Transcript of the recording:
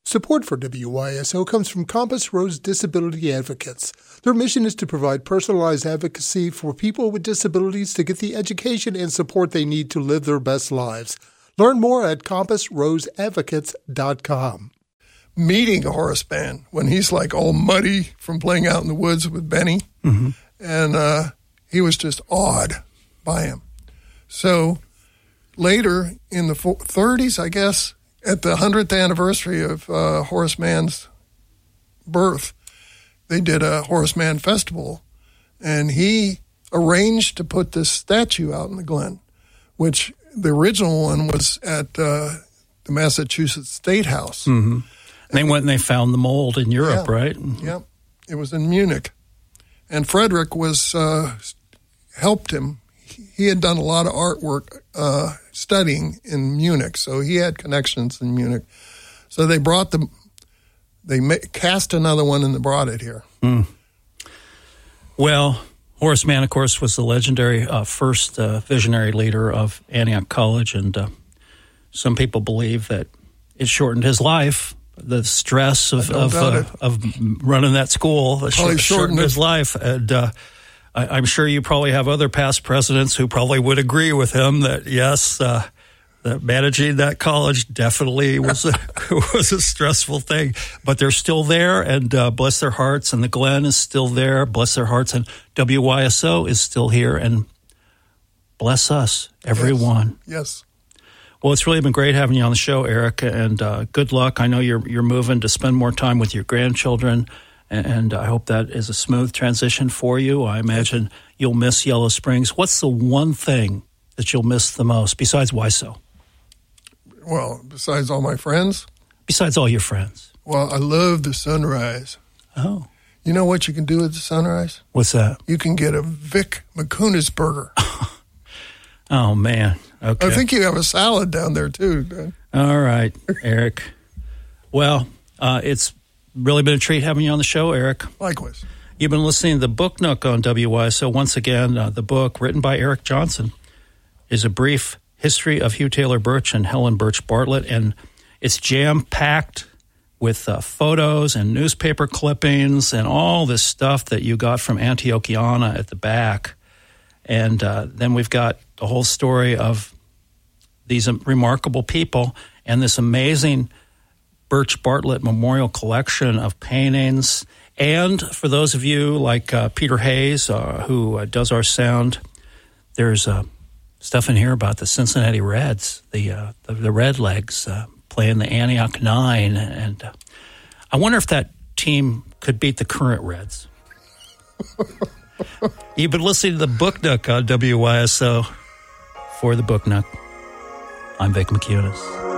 Support for WYSO comes from Compass Rose Disability Advocates. Their mission is to provide personalized advocacy for people with disabilities to get the education and support they need to live their best lives. Learn more at compassroseadvocates.com. Meeting Horace Mann when he's like all muddy from playing out in the woods with Benny, and he was just awed by him. So later in the 30s, I guess, at the 100th anniversary of Horace Mann's birth, they did a Horace Mann festival, and he arranged to put this statue out in the Glen, which the original one was at the Massachusetts State House. Mm-hmm. They went and they found the mold in Europe, right? Yeah, it was in Munich. And Frederick was helped him. He had done a lot of artwork studying in Munich, so he had connections in Munich. So they brought cast another one and they brought it here. Mm. Well, Horace Mann, of course, was the legendary first visionary leader of Antioch College, and some people believe that it shortened his life. The stress of running that school shortened his life, and I'm sure you probably have other past presidents who probably would agree with him that yes, that managing that college definitely was a stressful thing. But they're still there, and bless their hearts. And the Glen is still there, bless their hearts, and WYSO is still here, and bless us, everyone. Yes. Well, it's really been great having you on the show, Eric, and good luck. I know you're moving to spend more time with your grandchildren, and I hope that is a smooth transition for you. I imagine you'll miss Yellow Springs. What's the one thing that you'll miss the most, besides WYSO? Well, besides all my friends? Besides all your friends. Well, I love the sunrise. Oh. You know what you can do at the sunrise? What's that? You can get a Vic McCunas burger. Oh, man. Okay. I think you have a salad down there, too. Dan. All right, Eric. Well, it's really been a treat having you on the show, Eric. Likewise. You've been listening to the Book Nook on WYSO. Once again, the book, written by Eric Johnson, is a brief history of Hugh Taylor Birch and Helen Birch Bartlett, and it's jam-packed with photos and newspaper clippings and all this stuff that you got from Antiochiana at the back. And then we've got the whole story of these remarkable people and this amazing Birch Bartlett Memorial Collection of paintings. And for those of you like Peter Hayes, who does our sound, there's stuff in here about the Cincinnati Reds, the Red Legs, playing the Antioch Nine. And I wonder if that team could beat the current Reds. You've been listening to the Book Nook on WYSO. For the Book Nook, I'm Vic McCunas.